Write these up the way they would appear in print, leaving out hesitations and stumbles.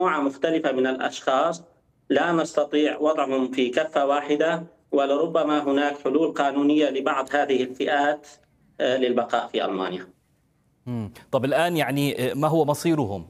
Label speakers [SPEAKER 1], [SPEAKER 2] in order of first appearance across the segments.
[SPEAKER 1] مختلفة من الأشخاص لا نستطيع وضعهم في كفة واحدة، ولربما هناك حلول قانونية لبعض هذه الفئات للبقاء في ألمانيا.
[SPEAKER 2] طب الآن يعني ما هو مصيرهم؟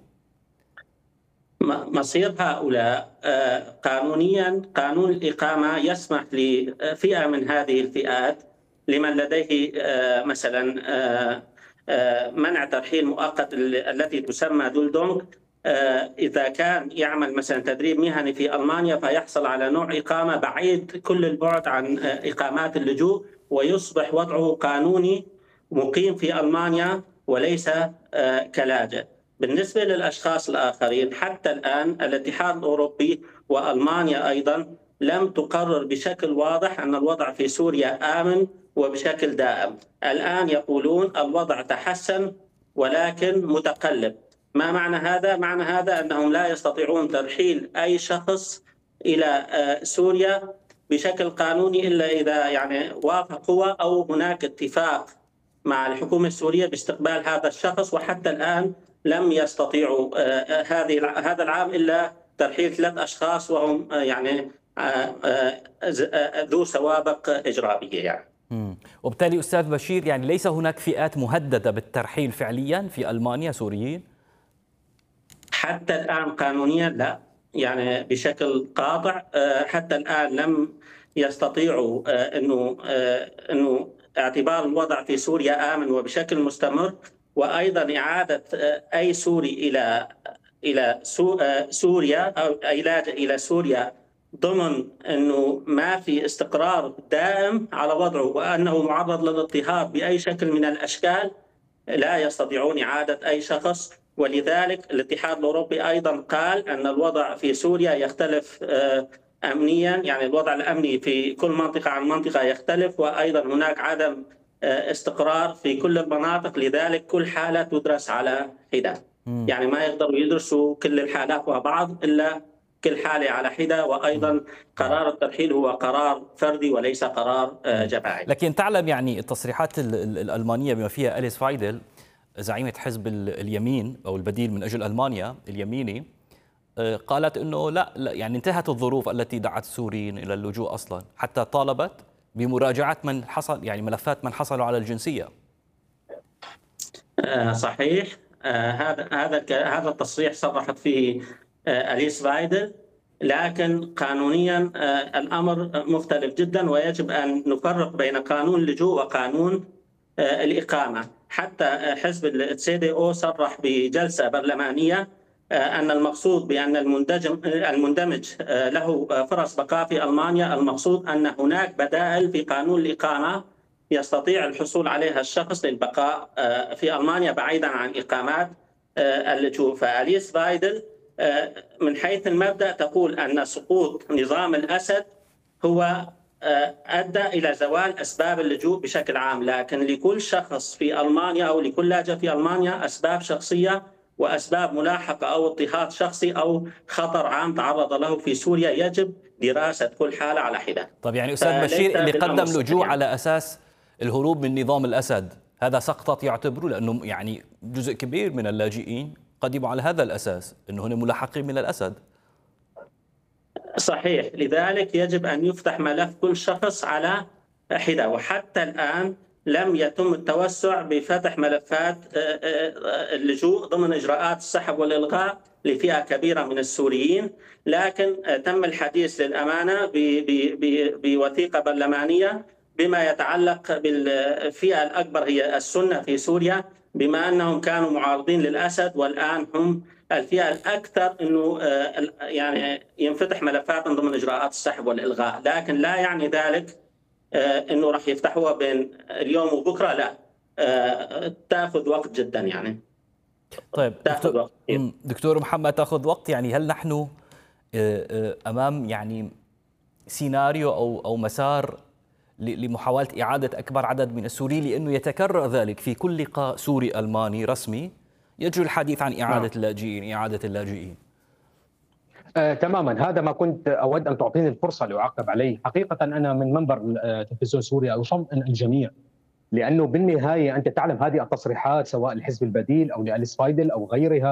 [SPEAKER 1] مصير هؤلاء قانونيا قانون الإقامة يسمح لفئة من هذه الفئات، لمن لديه مثلا منع ترحيل مؤقت التي تسمى دولدونغ، إذا كان يعمل مثلا تدريب مهني في ألمانيا فيحصل على نوع إقامة بعيد كل البعد عن إقامات اللجوء، ويصبح وضعه قانوني مقيم في ألمانيا وليس كلاجئ. بالنسبة للأشخاص الآخرين حتى الآن الاتحاد الأوروبي وألمانيا أيضا لم تقرر بشكل واضح أن الوضع في سوريا آمن وبشكل دائم. الآن يقولون الوضع تحسن ولكن متقلب. ما معنى هذا؟ معنى هذا أنهم لا يستطيعون ترحيل أي شخص إلى سوريا بشكل قانوني إلا إذا يعني وافقوا أو هناك اتفاق مع الحكومة السورية باستقبال هذا الشخص، وحتى الآن لم يستطيعوا هذا العام إلا ترحيل 3 أشخاص وهم يعني ذو سوابق إجرامية يعني.
[SPEAKER 2] وبالتالي أستاذ بشير يعني ليس هناك فئات مهددة بالترحيل فعليا في ألمانيا سوريين؟
[SPEAKER 1] حتى الآن قانونيا لا، يعني بشكل قاطع حتى الآن لم يستطيعوا أنه اعتبار الوضع في سوريا آمن وبشكل مستمر، وأيضا إعادة أي سوري إلى سوريا أو أي لاجئ إلى سوريا ضمن أنه ما في استقرار دائم على وضعه وأنه معرض للاضطهاد بأي شكل من الأشكال، لا يستطيعون إعادة أي شخص. ولذلك الاتحاد الأوروبي أيضا قال أن الوضع في سوريا يختلف أمنيا، يعني الوضع الأمني في كل منطقة عن منطقة يختلف، وأيضا هناك عدم استقرار في كل المناطق، لذلك كل حالة تدرس على حدة. يعني ما يقدروا يدرسوا كل الحالات مع بعض إلا كل حالة على حدة، وأيضا قرار الترحيل هو قرار فردي وليس قرار جماعي.
[SPEAKER 2] لكن تعلم يعني التصريحات الألمانية بما فيها أليس فايدل زعيمة حزب اليمين أو البديل من أجل ألمانيا اليميني، قالت أنه لا يعني انتهت الظروف التي دعت السوريين إلى اللجوء أصلا، حتى طالبت بمراجعة من حصل يعني ملفات من حصلوا على الجنسية.
[SPEAKER 1] صحيح، هذا التصريح صرحت فيه أليس فايدل، لكن قانونيا الأمر مختلف جدا، ويجب أن نفرق بين قانون اللجوء وقانون الإقامة. حتى حزب السي دي أو صرح بجلسة برلمانية أن المقصود بأن المندمج له فرص بقاء في ألمانيا، المقصود أن هناك بدائل في قانون الإقامة يستطيع الحصول عليها الشخص للبقاء في ألمانيا بعيدا عن إقامات اللجوء. فأليس فايدل من حيث المبدأ تقول أن سقوط نظام الأسد هو أدى إلى زوال أسباب اللجوء بشكل عام، لكن لكل شخص في ألمانيا أو لكل لاجئ في ألمانيا أسباب شخصية وأسباب ملاحقة أو اضطهاد شخصي أو خطر عام تعرض له في سوريا، يجب دراسة كل حالة على حدة.
[SPEAKER 2] طب يعني أستاذ بشير اللي قدم لجوء على أساس الهروب من نظام الأسد هذا سقطت يعتبروا، لأنه يعني جزء كبير من اللاجئين قدموا على هذا الأساس أنه هن ملاحقين من الأسد.
[SPEAKER 1] صحيح، لذلك يجب أن يفتح ملف كل شخص على حدة، وحتى الآن لم يتم التوسع بفتح ملفات اللجوء ضمن إجراءات السحب والإلغاء لفئة كبيرة من السوريين، لكن تم الحديث للأمانة بوثيقة برلمانية بما يتعلق بالفئة الأكبر هي السنة في سوريا، بما أنهم كانوا معارضين للأسد والآن هم الفئة الأكثر أنه يعني ينفتح ملفات ضمن إجراءات السحب والإلغاء، لكن لا يعني ذلك أنه راح يفتحوها بين اليوم وبكرة، لا، تأخذ وقت جدا يعني.
[SPEAKER 2] طيب دكتور محمد، تأخذ وقت يعني. هل نحن أمام يعني سيناريو أو مسار لمحاولة إعادة أكبر عدد من السوريين، لأنه يتكرر ذلك في كل لقاء سوري ألماني رسمي يجري الحديث عن إعادة اللاجئين إعادة اللاجئين؟
[SPEAKER 3] تماما، هذا ما كنت أود أن تعطيني الفرصة لأعقب عليه. حقيقة أنا من منبر تلفزيون سوريا أطمئن الجميع، لأنه بالنهاية أنت تعلم هذه التصريحات سواء الحزب البديل أو لأليس فايدل أو غيرها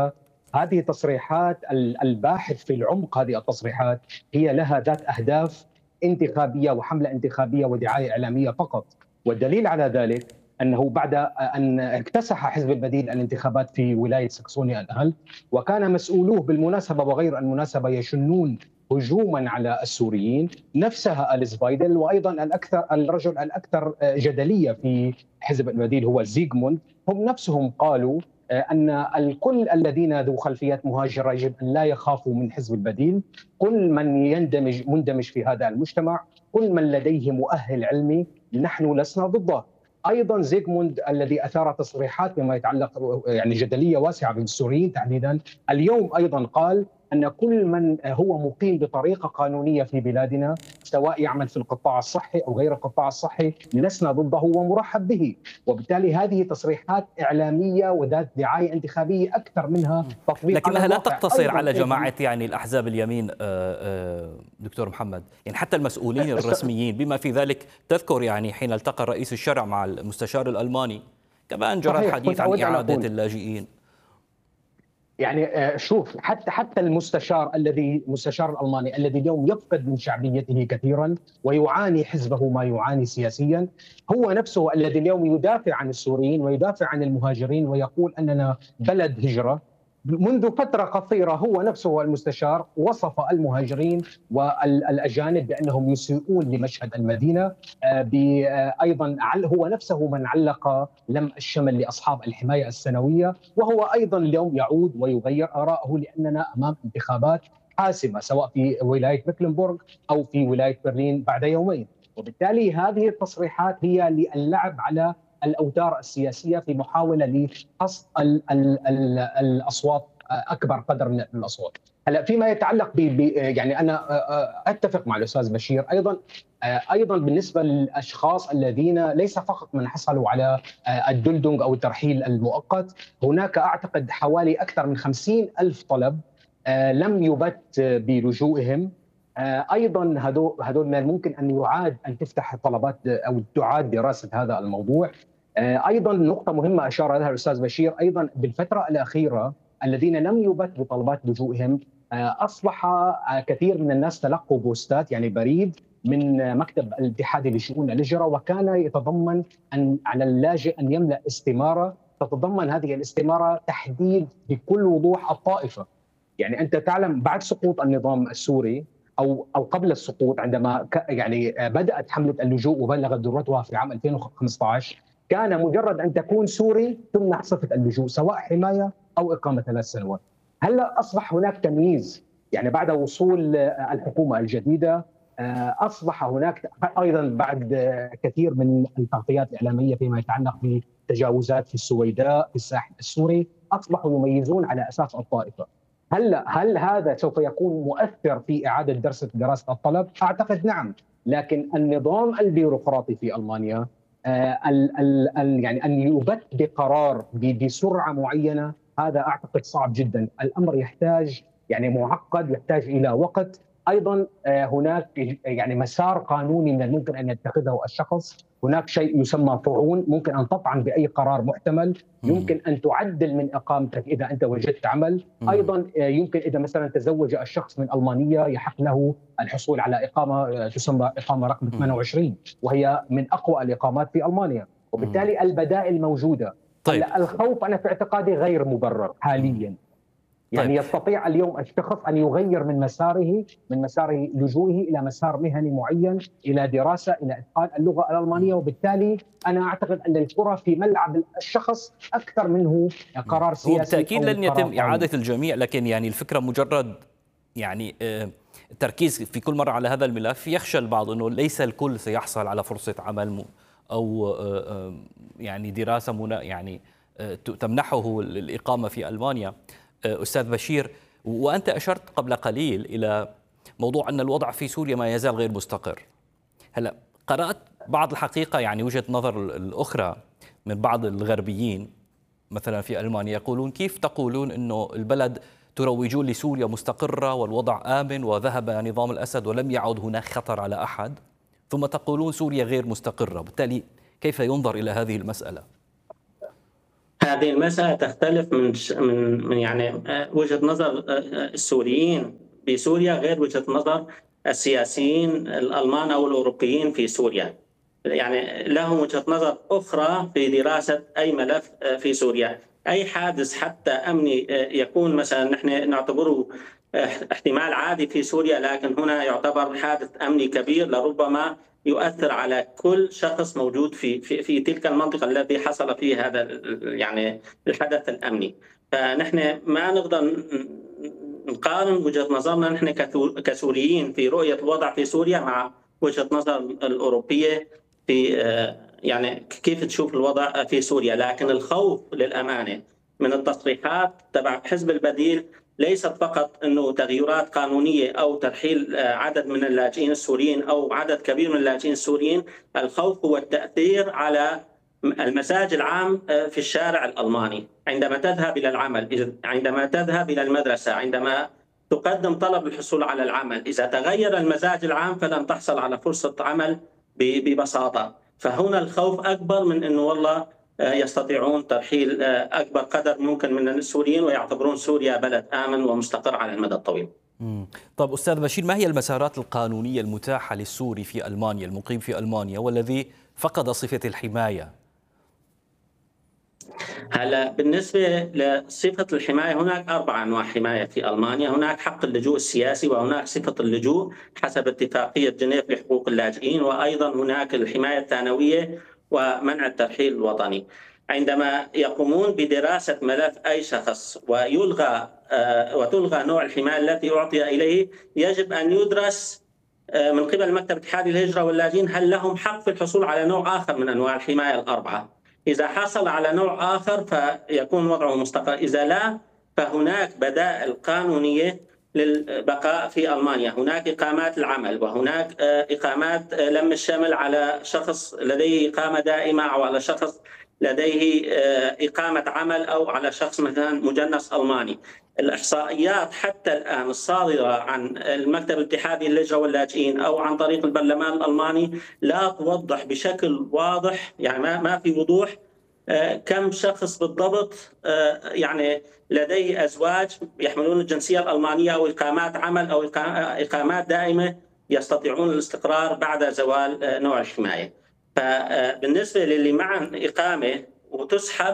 [SPEAKER 3] هذه تصريحات الباحث في العمق، هذه التصريحات هي لها ذات أهداف انتخابية وحملة انتخابية ودعاية إعلامية فقط. والدليل على ذلك أنه بعد أن اكتسح حزب البديل الانتخابات في ولاية ساكسونيا الأنهلت، وكان مسؤولوه بالمناسبة وغير المناسبة يشنون هجوما على السوريين، نفسها أليس فايدل، وأيضا الرجل الأكثر جدلية في حزب البديل هو زيغموند، هم نفسهم قالوا أن الكل الذين ذو خلفيات مهاجرة يجب أن لا يخافوا من حزب البديل، كل من مندمج في هذا المجتمع، كل من لديه مؤهل علمي نحن لسنا ضده. ايضا زيغموند الذي اثار تصريحات بما يتعلق يعني جدليه واسعه بالسوريين تحديدا، اليوم ايضا قال ان كل من هو مقيم بطريقه قانونيه في بلادنا سواء يعمل في القطاع الصحي او غير القطاع الصحي لسنا ضده ومرحب به. وبالتالي هذه تصريحات اعلاميه وذات دعايه انتخابيه اكثر منها تطبيق،
[SPEAKER 2] لكنها لا تقتصر على جماعه يعني الاحزاب اليمين دكتور محمد، يعني حتى المسؤولين الرسميين بما في ذلك تذكر يعني حين التقى رئيس الشرع مع المستشار الالماني كمان جرى الحديث عن اعاده اللاجئين.
[SPEAKER 3] يعني شوف حتى المستشار الالماني الذي اليوم يفقد من شعبيته كثيرا ويعاني حزبه ما يعاني سياسيا، هو نفسه الذي اليوم يدافع عن السوريين ويدافع عن المهاجرين ويقول اننا بلد هجره. منذ فترة قصيرة هو نفسه المستشار وصف المهاجرين والأجانب بأنهم يسيئون لمشهد المدينة. أيضا هو نفسه من علق لم الشمل لأصحاب الحماية السنوية، وهو أيضا اليوم يعود ويغير آراءه لأننا أمام انتخابات حاسمة سواء في ولاية مكلنبورغ أو في ولاية برلين بعد يومين. وبالتالي هذه التصريحات هي للعب على الأوتار السياسية في محاولة لحصد الأصوات أكبر قدر من الأصوات. هلا فيما يتعلق يعني أنا أتفق مع الأستاذ بشير أيضا بالنسبة للأشخاص الذين ليس فقط من حصلوا على الدلدنغ أو الترحيل المؤقت، هناك أعتقد حوالي أكثر من 50,000 طلب لم يبت بلجوئهم. ايضا هذول من الممكن ان يعاد ان تفتح طلبات او تعاد دراسه هذا الموضوع. ايضا نقطه مهمه اشار لها الاستاذ بشير، ايضا بالفتره الاخيره الذين لم يبت بطلبات لجوئهم اصبح كثير من الناس تلقوا بوستات يعني بريد من مكتب الاتحادي لشؤون الهجره، وكان يتضمن ان على اللاجئ ان يملا استماره تتضمن هذه الاستماره تحديد بكل وضوح الطائفه. يعني انت تعلم بعد سقوط النظام السوري او قبل السقوط عندما يعني بدات حمله اللجوء وبلغت ذروتها في عام 2015، كان مجرد ان تكون سوري تمنح صفه اللجوء سواء حمايه او اقامه 3 سنوات. هلا اصبح هناك تمييز، يعني بعد وصول الحكومه الجديده اصبح هناك ايضا بعد كثير من التغطيات الاعلاميه فيما يتعلق بتجاوزات في السويداء في الساحل السوري، اصبحوا يميزون على اساس الطائفه. هل هذا سوف يكون مؤثر في إعادة دراسة الطلب؟ أعتقد نعم، لكن النظام البيروقراطي في ألمانيا يعني أن يبت بقرار بسرعة معينة هذا أعتقد صعب جدا. الأمر يحتاج يعني معقد، يحتاج إلى وقت. أيضا هناك يعني مسار قانوني من الممكن أن يتخذه الشخص، هناك شيء يسمى طعون، ممكن أن تطعن بأي قرار محتمل، يمكن أن تعدل من إقامتك إذا أنت وجدت عمل. أيضا يمكن إذا مثلا تزوج الشخص من ألمانية يحق له الحصول على إقامة تسمى إقامة رقم 28 وهي من أقوى الإقامات في ألمانيا، وبالتالي البدائل موجودة. طيب. الخوف أنا في اعتقادي غير مبرر حاليا. يعني طيب. يستطيع اليوم الشخص أن يغير من مسار لجوئه إلى مسار مهني معين، إلى دراسة، إلى إتقان اللغة الألمانية، وبالتالي أنا أعتقد أن الكرة في ملعب الشخص أكثر منه قرار سياسي.
[SPEAKER 2] هو بالتأكيد لن يتم إعادة الجميع، لكن يعني الفكرة مجرد يعني التركيز في كل مرة على هذا الملف. يخشى البعض أنه ليس الكل سيحصل على فرصة عمل أو يعني دراسة يعني تمنحه الإقامة في ألمانيا. أستاذ بشير، وأنت أشرت قبل قليل إلى موضوع أن الوضع في سوريا ما يزال غير مستقر. هلا قرأت بعض الحقيقة يعني وجهة نظر الأخرى من بعض الغربيين مثلا في ألمانيا، يقولون كيف تقولون أنه البلد تروجون لسوريا مستقرة والوضع آمن وذهب نظام الأسد ولم يعد هناك خطر على أحد، ثم تقولون سوريا غير مستقرة. بالتالي كيف ينظر إلى هذه المسألة؟
[SPEAKER 1] هذه المسألة تختلف من يعني وجهة نظر السوريين بسوريا غير وجهة نظر السياسيين الألمان أو الأوروبيين في سوريا. يعني لهم وجهة نظر أخرى في دراسة أي ملف في سوريا. أي حادث حتى أمني يكون مثلا نحن نعتبره احتمال عادي في سوريا، لكن هنا يعتبر حادث أمني كبير لربما يؤثر على كل شخص موجود في تلك المنطقة التي حصل فيه هذا يعني الحدث الأمني. فنحن ما نقدر نقارن وجهة نظرنا نحن كسوريين في رؤية الوضع في سوريا مع وجهة نظر الأوروبية في يعني كيف تشوف الوضع في سوريا. لكن الخوف للأمانة من التصريحات تبع حزب البديل ليست فقط أنه تغييرات قانونية أو ترحيل عدد من اللاجئين السوريين أو عدد كبير من اللاجئين السوريين. الخوف هو التأثير على المزاج العام في الشارع الألماني عندما تذهب إلى العمل، عندما تذهب إلى المدرسة، عندما تقدم طلب الحصول على العمل. إذا تغير المزاج العام فلن تحصل على فرصة عمل ببساطة. فهنا الخوف أكبر من أنه والله يستطيعون ترحيل أكبر قدر ممكن من السوريين ويعتبرون سوريا بلد آمن ومستقر على المدى الطويل.
[SPEAKER 2] طيب أستاذ بشير، ما هي المسارات القانونية المتاحة للسوري في ألمانيا المقيم في ألمانيا والذي فقد صفة الحماية؟
[SPEAKER 1] هلا بالنسبة لصفة الحماية هناك 4 أنواع حماية في ألمانيا. هناك حق اللجوء السياسي، وهناك صفة اللجوء حسب اتفاقية جنيف لحقوق اللاجئين، وأيضا هناك الحماية الثانوية ومنع الترحيل الوطني. عندما يقومون بدراسة ملف أي شخص وتلغى نوع الحماية التي أعطي إليه، يجب أن يدرس من قبل مكتب اتحاد الهجرة واللاجئين هل لهم حق في الحصول على نوع آخر من أنواع الحماية ال4. إذا حصل على نوع آخر فيكون وضعه مستقر، إذا لا فهناك بدائل قانونية للبقاء في ألمانيا. هناك إقامات العمل، وهناك إقامات لم الشمل على شخص لديه إقامة دائمة أو على شخص لديه إقامة عمل أو على شخص مثلا مجنس ألماني. الإحصائيات حتى الآن الصادرة عن المكتب الاتحادي للهجرة واللاجئين أو عن طريق البرلمان الألماني لا توضح بشكل واضح، يعني ما في وضوح كم شخص بالضبط يعني لديه أزواج يحملون الجنسية الألمانية أو إقامات عمل أو إقامات دائمة يستطيعون الاستقرار بعد زوال نوع الحماية. فبالنسبة للي معه إقامة وتسحب،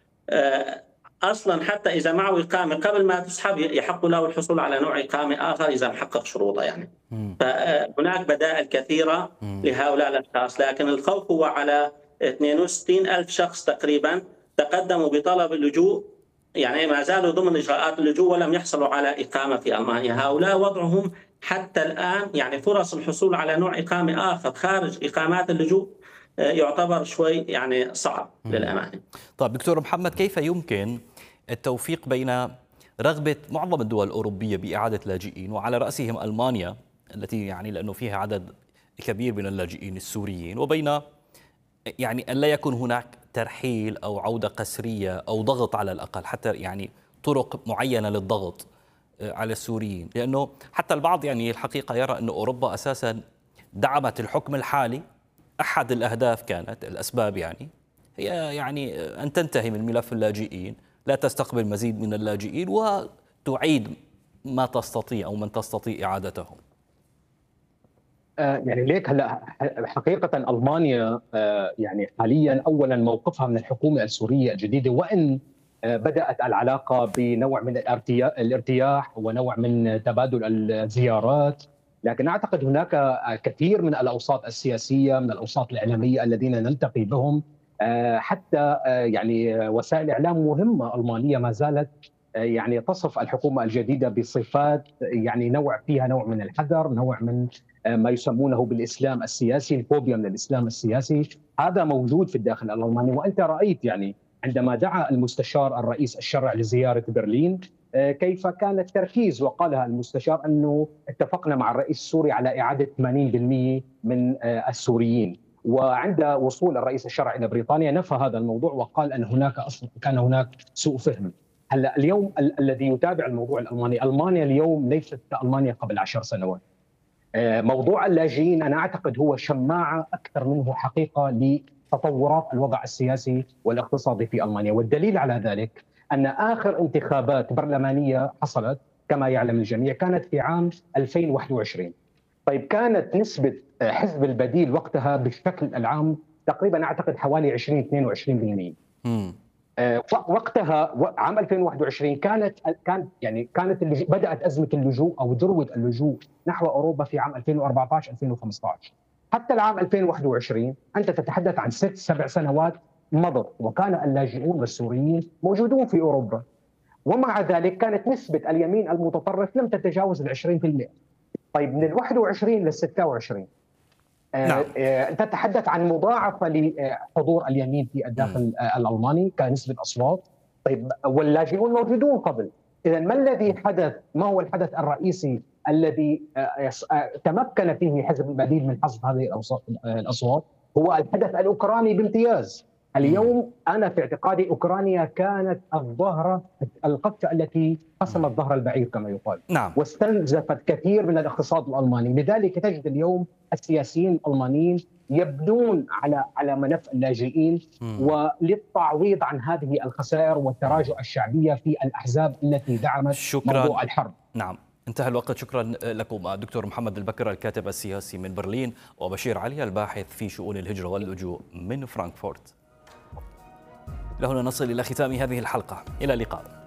[SPEAKER 1] أصلا حتى إذا معه إقامة قبل ما تسحب يحق له الحصول على نوع إقامة آخر إذا محقق شروطه يعني. فهناك بدائل كثيرة لهؤلاء الأشخاص، لكن الخوف هو على 62,000 شخص تقريبا تقدموا بطلب اللجوء، يعني ما زالوا ضمن إجراءات اللجوء ولم يحصلوا على إقامة في ألمانيا. هؤلاء وضعهم حتى الآن يعني فرص الحصول على نوع إقامة آخر خارج إقامات اللجوء يعتبر شوي يعني صعب للأمانة.
[SPEAKER 2] طيب دكتور محمد، كيف يمكن التوفيق بين رغبة معظم الدول الأوروبية بإعادة لاجئين وعلى رأسهم ألمانيا التي يعني لأنه فيها عدد كبير من اللاجئين السوريين، وبين يعني أن لا يكون هناك ترحيل أو عودة قسرية أو ضغط على الأقل، حتى يعني طرق معينة للضغط على السوريين؟ لأنه حتى البعض يعني الحقيقة يرى أن أوروبا أساسا دعمت الحكم الحالي. أحد الأهداف كانت الأسباب يعني هي يعني أن تنتهي من ملف اللاجئين، لا تستقبل مزيد من اللاجئين وتعيد ما تستطيع أو من تستطيع إعادتهم.
[SPEAKER 3] يعني ليك هلا حقيقة ألمانيا يعني حاليا أولا موقفها من الحكومة السورية الجديدة، وإن بدأت العلاقة بنوع من الارتياح ونوع من تبادل الزيارات، لكن أعتقد هناك كثير من الأوساط السياسية من الأوساط الإعلامية الذين نلتقي بهم، حتى يعني وسائل إعلام مهمة ألمانية ما زالت يعني تصف الحكومة الجديدة بصفات يعني فيها نوع من الحذر، نوع من ما يسمونه بالإسلام السياسي، الفوبيا من الإسلام السياسي. هذا موجود في الداخل الألماني. وأنت رأيت يعني عندما دعا المستشار الرئيس الشرعي لزيارة برلين كيف كان التركيز، وقالها المستشار أنه اتفقنا مع الرئيس السوري على إعادة 80% من السوريين. وعند وصول الرئيس الشرعي إلى بريطانيا نفى هذا الموضوع وقال أن هناك أصلا كان هناك سوء فهم. هلا اليوم الذي يتابع الموضوع الألماني، ألمانيا اليوم ليست كألمانيا قبل 10 سنوات. موضوع اللاجئين أنا أعتقد هو شماعة أكثر منه حقيقة تطورات الوضع السياسي والاقتصادي في ألمانيا. والدليل على ذلك أن آخر انتخابات برلمانية حصلت كما يعلم الجميع كانت في عام 2021. طيب كانت نسبة حزب البديل وقتها بالشكل العام تقريبا أعتقد حوالي 20-22%. وقتها عام 2021 كانت بدأت أزمة اللجوء أو ذروة اللجوء نحو أوروبا في عام 2014-2015. حتى العام 2021 أنت تتحدث عن 6-7 سنوات مضت، وكان اللاجئون والسوريين موجودون في أوروبا، ومع ذلك كانت نسبة اليمين المتطرف لم تتجاوز 20%. طيب من 21 لل26
[SPEAKER 2] نعم.
[SPEAKER 3] تتحدث عن مضاعفة لحضور اليمين في الداخل الألماني كنسبة أصوات. طيب واللاجئون موجودون قبل. إذا ما الذي حدث؟ ما هو الحدث الرئيسي الذي تمكن فيه حزب البديل من حصد هذه الأصوات؟ هو الحدث الأوكراني بامتياز. اليوم أنا في اعتقادي أوكرانيا كانت القفة التي قسمت ظهر البعير كما يقال.
[SPEAKER 2] نعم.
[SPEAKER 3] واستنزفت كثير من الاقتصاد الألماني. لذلك تجد اليوم السياسيين الألمانيين يبدون على منف اللاجئين وللتعويض عن هذه الخسائر والتراجع الشعبية في الأحزاب التي دعمت موضوع الحرب.
[SPEAKER 2] نعم، انتهى الوقت. شكرا لكم دكتور محمد البكر الكاتب السياسي من برلين، وبشير علي الباحث في شؤون الهجرة واللجوء من فرانكفورت. لهنا نصل إلى ختام هذه الحلقة، إلى اللقاء.